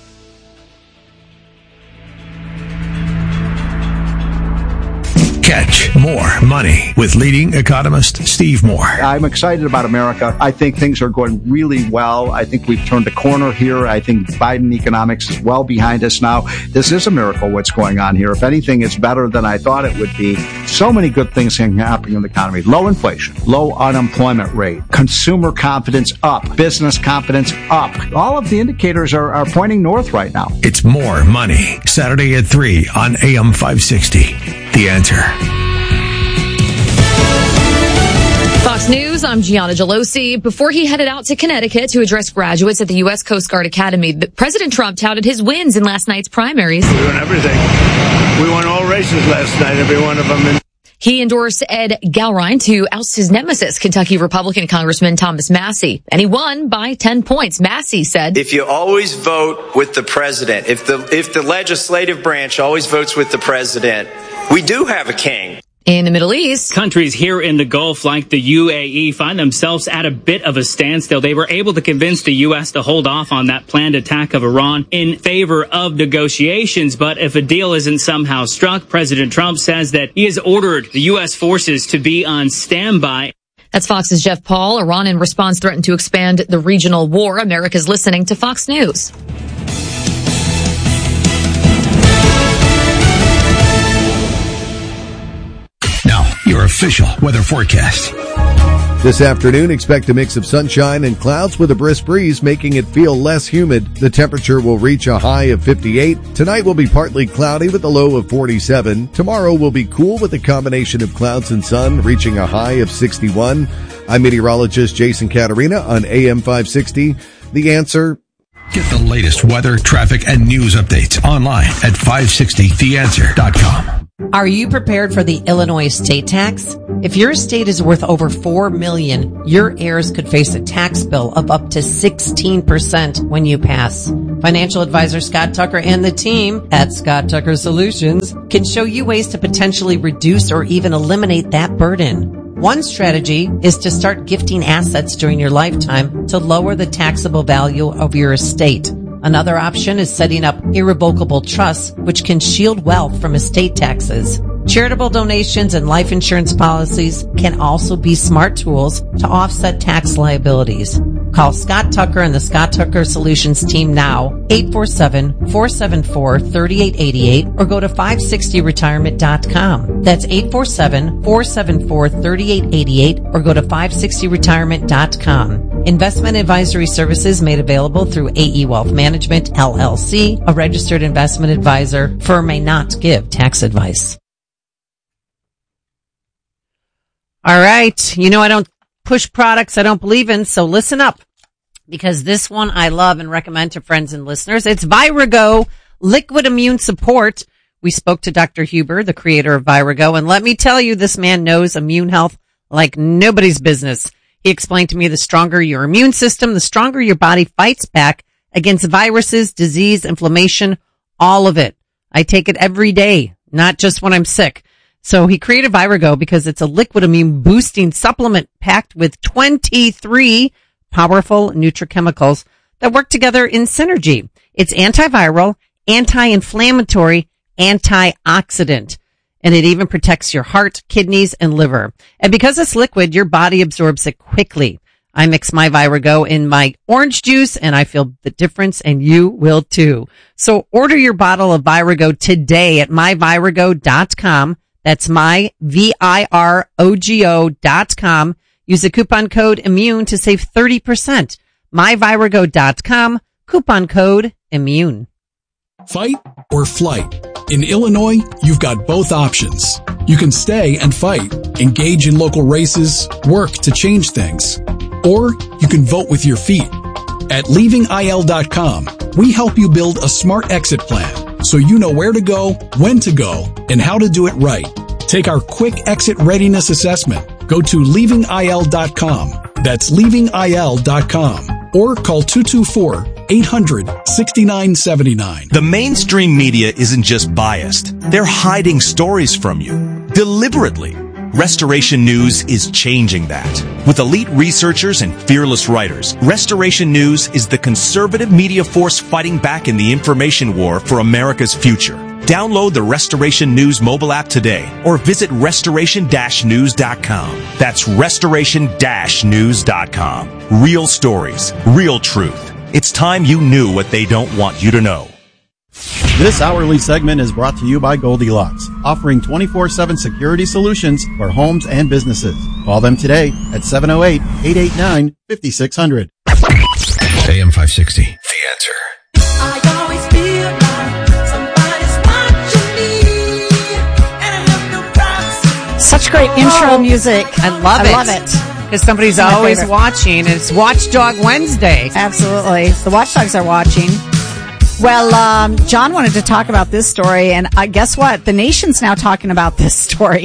Catch more money with leading economist Steve Moore. I'm excited about America. I think things are going really well. I think we've turned a corner here. I think Biden economics is well behind us now. This is a miracle what's going on here. If anything, it's better than I thought it would be. So many good things can happen in the economy. Low inflation, low unemployment rate, consumer confidence up, business confidence up. All of the indicators are, are pointing north right now. It's More Money, Saturday at three on A M five sixty. The Answer. Fox News, I'm Gianna Gelosi. Before he headed out to Connecticut to address graduates at the U S Coast Guard Academy, President Trump touted his wins in last night's primaries. We won everything. We won all races last night, every one of them. And he endorsed Ed Galrine to oust his nemesis, Kentucky Republican Congressman Thomas Massie, and he won by ten points. Massie said, "If you always vote with the president, if the if the legislative branch always votes with the president, we do have a king." In the Middle East, countries here in the Gulf like the U A E find themselves at a bit of a standstill. They were able to convince the U S to hold off on that planned attack of Iran in favor of negotiations. But if a deal isn't somehow struck, President Trump says that he has ordered the U S forces to be on standby. That's Fox's Jeff Paul. Iran in response threatened to expand the regional war. America's listening to Fox News. Now, your official weather forecast. This afternoon, expect a mix of sunshine and clouds with a brisk breeze, making it feel less humid. The temperature will reach a high of fifty-eight. Tonight will be partly cloudy with a low of forty-seven. Tomorrow will be cool with a combination of clouds and sun, reaching a high of sixty-one. I'm meteorologist Jason Caterina on A M five sixty. The Answer. Get the latest weather, traffic, and news updates online at five sixty the answer dot com. Are you prepared for the Illinois estate tax? If your estate is worth over four million dollars, your heirs could face a tax bill of up to sixteen percent when you pass. Financial advisor Scott Tucker and the team at Scott Tucker Solutions can show you ways to potentially reduce or even eliminate that burden. One strategy is to start gifting assets during your lifetime to lower the taxable value of your estate. Another option is setting up irrevocable trusts, which can shield wealth from estate taxes. Charitable donations and life insurance policies can also be smart tools to offset tax liabilities. Call Scott Tucker and the Scott Tucker Solutions team now, eight four seven, four seven four, three eight eight eight, or go to five sixty retirement dot com. That's eight four seven, four seven four, three eight eight eight, or go to five sixty retirement dot com. Investment advisory services made available through A E Wealth Management, L L C, a registered investment advisor. Firm may not give tax advice. All right. You know, I don't push products I don't believe in, so listen up, because this one I love and recommend to friends and listeners. It's Virago Liquid Immune Support. We spoke to Doctor Huber, the creator of Virago, and let me tell you, this man knows immune health like nobody's business. He explained to me the stronger your immune system, the stronger your body fights back against viruses, disease, inflammation, all of it. I take it every day, not just when I'm sick. So he created Virago because it's a liquid immune boosting supplement packed with twenty-three powerful nutrichemicals that work together in synergy. It's antiviral, anti-inflammatory, antioxidant, and it even protects your heart, kidneys, and liver. And because it's liquid, your body absorbs it quickly. I mix my Virago in my orange juice, and I feel the difference, and you will too. So order your bottle of Virago today at my virago dot com. That's my, V I R O G O dot com. Use the coupon code IMMUNE to save thirty percent. my virago dot com, coupon code IMMUNE. Fight or flight? In Illinois, you've got both options. You can stay and fight, engage in local races, work to change things. Or you can vote with your feet. At leaving I L dot com, we help you build a smart exit plan so you know where to go, when to go, and how to do it right. Take our quick exit readiness assessment. Go to leaving I L dot com. That's leaving I L dot com. Or call two two four, eight hundred, six nine seven nine. The mainstream media isn't just biased. They're hiding stories from you. Deliberately. Restoration News is changing that. With elite researchers and fearless writers, Restoration News is the conservative media force fighting back in the information war for America's future. Download the Restoration News mobile app today or visit restoration dash news dot com. That's restoration dash news dot com. Real stories, real truth. It's time you knew what they don't want you to know. This hourly segment is brought to you by Goldilocks, offering twenty-four seven security solutions for homes and businesses. Call them today at seven oh eight, eight eight nine, five six zero zero. A M five sixty, The Answer. I always feel like somebody's watching me, and I have no privacy. Such great intro music. I love I it. love it. Because somebody's It's my always favorite. watching. It's Watchdog Wednesday. Absolutely. The watchdogs are watching. Well, um, John wanted to talk about this story, and uh, guess what? The nation's now talking about this story.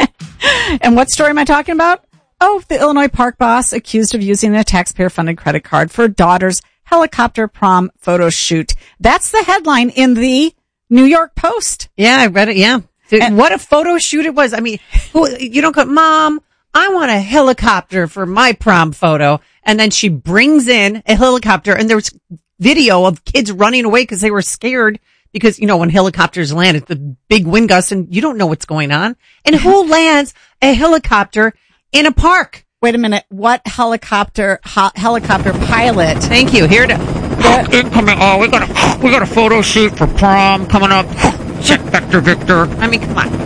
And what story am I talking about? Oh, the Illinois park boss accused of using a taxpayer-funded credit card for daughter's helicopter prom photo shoot. That's the headline in the New York Post. Yeah, I read it. Yeah. And what a photo shoot it was. I mean, who, you don't go, Mom, I want a helicopter for my prom photo. And then she brings in a helicopter, and there's video of kids running away because they were scared because, you know, when helicopters land, it's the big wind gusts and you don't know what's going on. And who lands a helicopter in a park? Wait a minute. What helicopter, ho- helicopter pilot? Thank you. Here to, incoming. Oh, we got a, we got a photo shoot for prom coming up. Check Vector Victor. I mean, come on.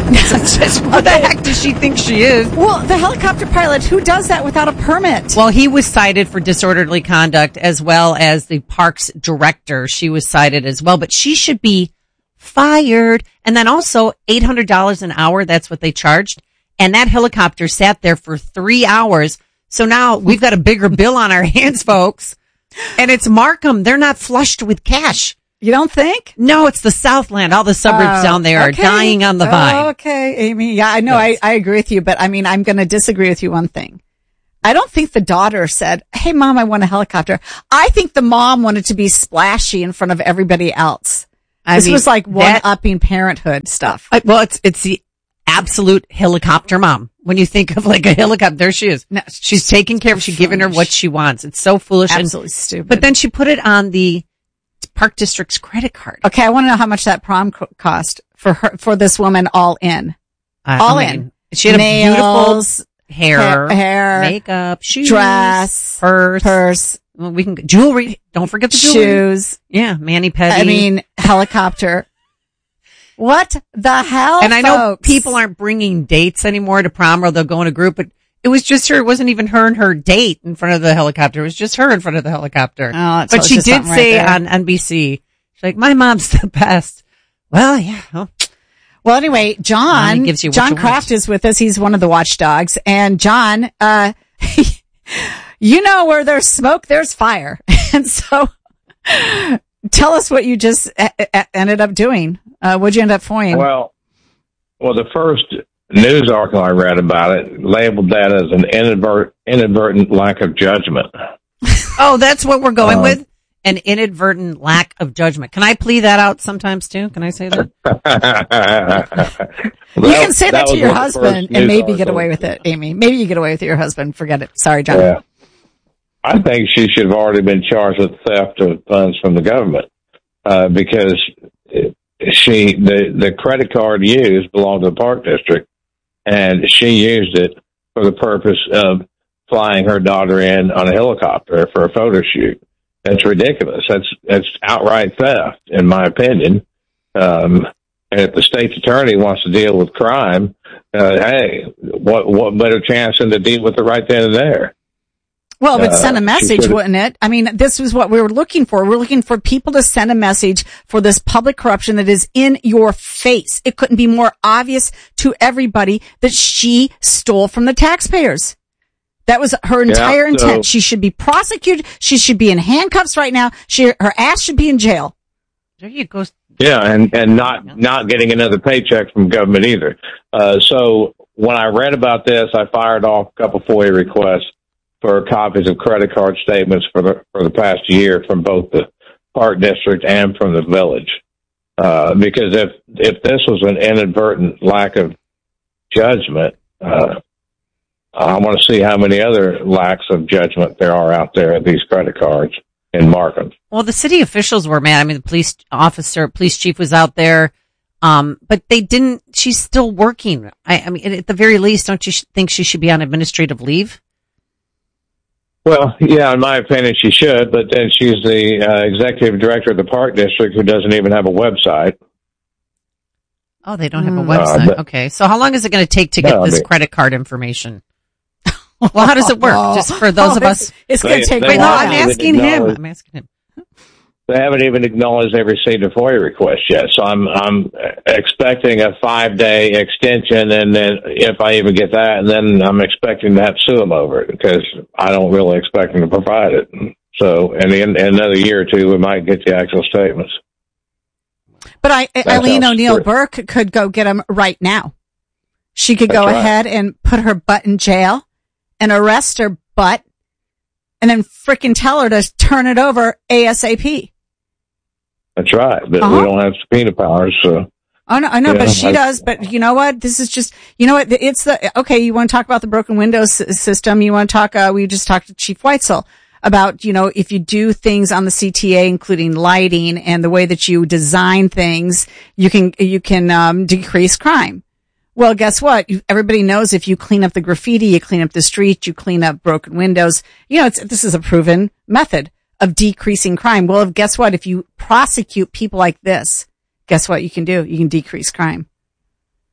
What the heck does she think she is? Well, the helicopter pilot, who does that without a permit? Well, he was cited for disorderly conduct, as well as the park's director. She was cited as well, but she should be fired. And then also eight hundred dollars an hour. That's what they charged. And that helicopter sat there for three hours. So now we've got a bigger bill on our hands, folks. And it's Markham. They're not flushed with cash. You don't think? No, it's the Southland. All the suburbs Oh, down there are okay. dying on the vine. Okay, Amy. Yeah, I know. Yes. I, I agree with you, but I mean, I'm going to disagree with you one thing. I don't think the daughter said, "Hey, Mom, I want a helicopter." I think the mom wanted to be splashy in front of everybody else. I this mean, was like that- one-upping parenthood stuff. Uh, Well, it's it's the absolute helicopter mom. When you think of like a helicopter, there she is. No, She's taking care of, she's giving her what she wants. It's so foolish. and- Absolutely stupid. But then she put it on the Park District's credit card. Okay, I want to know how much that prom co- cost for her, for this woman all in. I- all I in. mean, she had a Nails, beautiful hair, hair, hair, makeup, shoes, dress, purse, purse, well, we can jewelry. Don't forget the jewelry. shoes. Yeah, mani pedi. I mean, helicopter. What the hell? and I know folks? people aren't bringing dates anymore to prom, or they'll go in a group, but it was just her. It wasn't even her and her date in front of the helicopter. It was just her in front of the helicopter. Oh, that but tells she you did something right say there. on N B C, she's like, "My mom's the best." Well, yeah. Well, Well, anyway, John, Mommy gives you what John you Kraft want. is with us. He's one of the watchdogs. And John, uh, you know, where there's smoke, there's fire. And so tell us what you just a- a- ended up doing. Uh, what'd you end up finding? Well, well, the first news article I read about it labeled that as an inadvert, inadvertent lack of judgment. oh, that's what we're going Um, with. An inadvertent lack of judgment. Can I plea that out sometimes too? Can I say that? You can say that, was to your one of the husband first and news maybe get articles. away with it, Amy. Maybe you get away with it, your husband. Forget it. Sorry, John. Yeah. I think she should have already been charged with theft of funds from the government uh, because she the the credit card used belonged to the Park District, and she used it for the purpose of flying her daughter in on a helicopter for a photo shoot. That's ridiculous. That's that's outright theft, in my opinion. Um, and if the state's attorney wants to deal with crime, uh, hey, what what better chance than to deal with it right then and there? Well, it would Uh, send a she message, should've- wouldn't it? I mean, this was what we were looking for. We're looking for people to send a message for this public corruption that is in your face. It couldn't be more obvious to everybody that she stole from the taxpayers. That was her entire Yeah, so- intent. She should be prosecuted. She should be in handcuffs right now. She, her ass should be in jail. There you go. Yeah, and, and not not getting another paycheck from government either. Uh, so when I read about this, I fired off a couple FOIA requests for copies of credit card statements for the for the past year from both the Park District and from the village. Uh, because if if this was an inadvertent lack of judgment, uh, I want to see how many other lacks of judgment there are out there at these credit cards in Markham. Well, the city officials were mad. I mean, the police officer, police chief was out there, um, but they didn't. She's still working. I, I mean, at the very least, don't you sh- think she should be on administrative leave? Well, yeah, in my opinion, she should, but then she's the uh, executive director of the Park District who doesn't even have a website. Oh, they don't have a Mm. website. Uh, but- Okay, so how long is it going to take to get No, this they- credit card information? Well, how does it work? Just for those Oh, of us. It's, it's going to They- take they a Wait, no, while. I'm haven't asking him. acknowledged- I'm asking him. They haven't even acknowledged they've received a FOIA request yet, so I'm I'm expecting a five day extension, and then if I even get that, and then I'm expecting to have to sue them over it because I don't really expect them to provide it. So, and in, in another year or two, we might get the actual statements. But I, That's Eileen how O'Neill strict. Burke could go get him right now. She could go That's right. ahead and put her butt in jail and arrest her butt and then frickin' tell her to turn it over ASAP. That's right, but Uh-huh. we don't have subpoena powers, so. Oh, no, I know, Yeah, but she I- does. But you know what? This is just, you know what? It's the, okay, you want to talk about the broken windows s- system. You want to talk, uh, we just talked to Chief Weitzel about, you know, if you do things on the C T A, including lighting and the way that you design things, you can, you can, um, decrease crime. Well, guess what? You, everybody knows if you clean up the graffiti, you clean up the street, you clean up broken windows. You know, it's, this is a proven method of decreasing crime. Well, guess what? If you prosecute people like this, guess what you can do? You can decrease crime.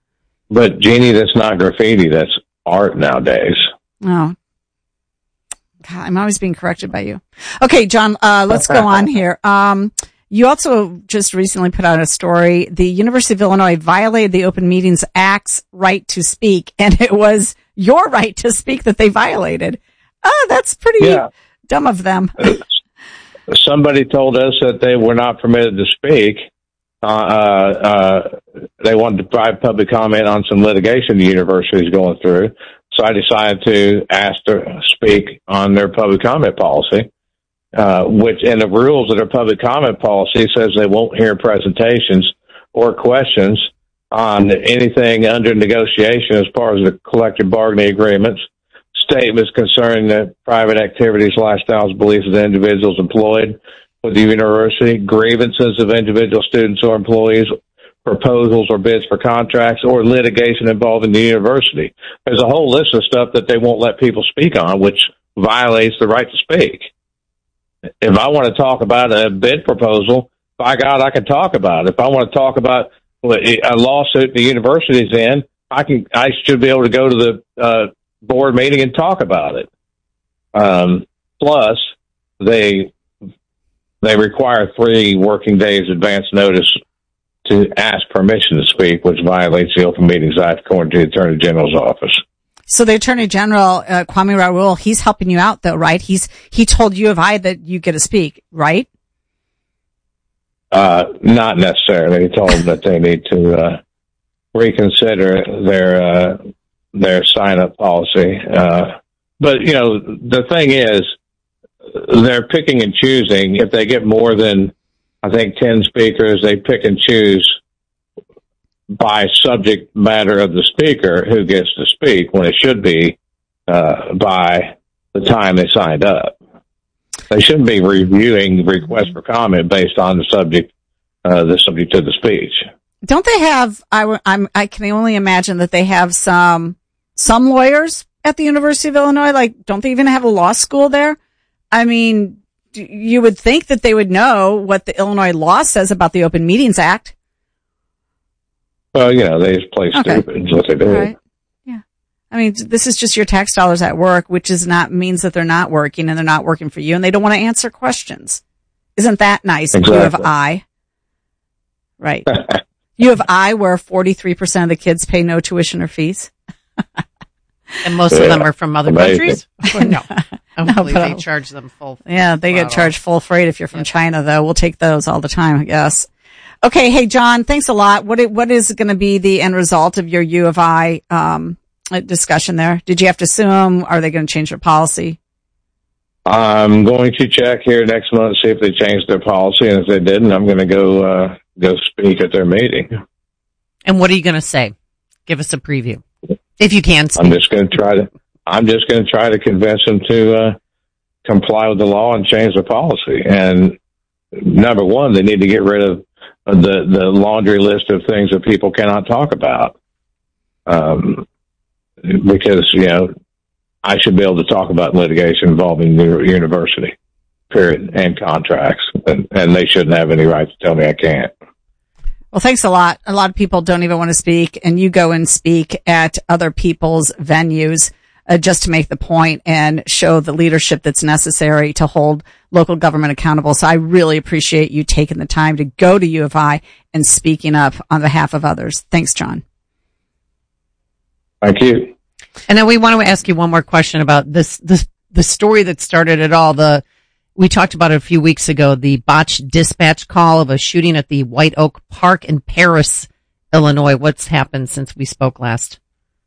But Jeannie, that's not graffiti. That's art nowadays. Oh. God, I'm always being corrected by you. Okay, John, uh, let's go on here. Um, you also just recently put out a story. The University of Illinois violated the Open Meetings Act's right to speak, and it was your right to speak that they violated. Oh, that's pretty yeah. dumb of them. Somebody told us that they were not permitted to speak. Uh, uh, uh, they wanted to provide public comment on some litigation the university is going through. So I decided to ask to speak on their public comment policy, uh, which in the rules of their public comment policy says they won't hear presentations or questions on anything under negotiation as far as the collective bargaining agreements, statements concerning the private activities, lifestyles, beliefs of the individuals employed with the university, grievances of individual students or employees, proposals or bids for contracts, or litigation involving the university. There's a whole list of stuff that they won't let people speak on, which violates the right to speak. If I want to talk about a bid proposal, by God, I can talk about it. If I want to talk about a lawsuit the university's in, I can. I should be able to go to the uh, board meeting and talk about it. Um, plus, they they require three working days advance notice to ask permission to speak, which violates the Open Meetings Act according to the Attorney General's office. So the Attorney General, uh, Kwame Raoul, he's helping you out though, right? He's, he told U of I that you get to speak, right? Uh, not necessarily. He told them that they need to, uh, reconsider their, uh, their sign-up policy. Uh, but, you know, the thing is, they're picking and choosing. If they get more than, I think, ten speakers, they pick and choose by subject matter of the speaker who gets to speak, when it should be uh, by the time they signed up. They shouldn't be reviewing requests for comment based on the subject, uh, the subject of the speech. Don't they have, I, I'm, I can only imagine that they have some, some lawyers at the University of Illinois. Like, don't they even have a law school there? I mean, you would think that they would know what the Illinois law says about the Open Meetings Act. Well, you know, they just play Okay. stupid. Is what they do. All right. Yeah. I mean, this is just your tax dollars at work, which is not, means that they're not working and they're not working for you and they don't want to answer questions. Isn't that nice? Exactly. U of I. Right. U of I, where forty-three percent of the kids pay no tuition or fees. And most Yeah. of them are from other Amazing. countries? no. Hopefully but they I'll- charge them full. Yeah, they get throttle. charged full freight if you're from China, though. We'll take those all the time, I guess. Okay, hey, John, thanks a lot. What i- what is going to be the end result of your U of I um, uh, discussion there? Did you have to sue them? Are they going to change their policy? I'm going to check here next month, see if they changed their policy, and if they didn't, I'm going to go uh, go speak at their meeting. And what are you going to say? Give us a preview. If you can speak. I'm just going to try to. I'm just going to try to convince them to uh, comply with the law and change their policy. And number one, they need to get rid of the the laundry list of things that people cannot talk about. Um, because you know, I should be able to talk about litigation involving the university, period, and contracts, and, and they shouldn't have any right to tell me I can't. Well, thanks a lot. A lot of people don't even want to speak, and you go and speak at other people's venues uh, just to make the point and show the leadership that's necessary to hold local government accountable. So I really appreciate you taking the time to go to U of I and speaking up on behalf of others. Thanks, John. Thank you. And then we want to ask you one more question about this, this, the story that started it all. The, we talked about it a few weeks ago, the botched dispatch call of a shooting at the White Oak Park in Paris, Illinois. What's happened since we spoke last?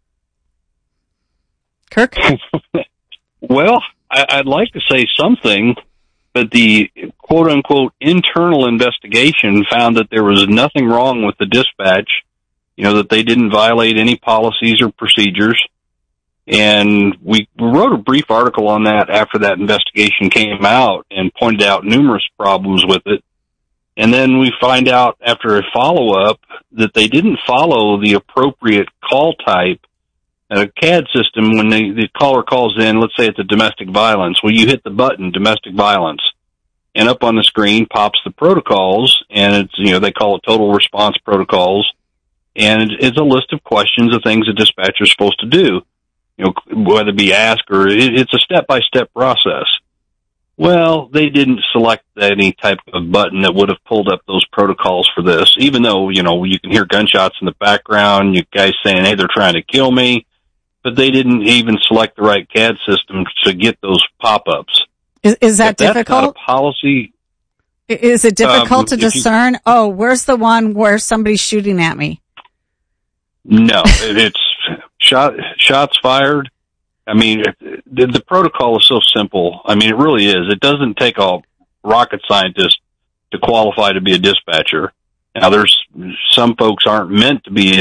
Kirk? Well, I, I'd like to say something, but the quote unquote internal investigation found that there was nothing wrong with the dispatch, you know, that they didn't violate any policies or procedures. And we wrote a brief article on that after that investigation came out and pointed out numerous problems with it. And then we find out after a follow-up that they didn't follow the appropriate call type. A C A D system, when they, the caller calls in, let's say it's a domestic violence, well, you hit the button, domestic violence, and up on the screen pops the protocols, and it's, you know, they call it total response protocols. And it's a list of questions of things a dispatcher is supposed to do, you know, whether it be asked or it, it's a step-by-step process. Well, they didn't select any type of button that would have pulled up those protocols for this, even though, you know, you can hear gunshots in the background, you guys saying, hey, they're trying to kill me, but they didn't even select the right C A D system to get those pop-ups. Is, is that if difficult? That's not a policy. Is it difficult um, to if you- discern, oh, where's the one where somebody's shooting at me? No, it- it's shot, shots fired. I mean, the, the protocol is so simple. I mean, it really is. It doesn't take a rocket scientist to qualify to be a dispatcher. Now, there's some folks aren't meant to be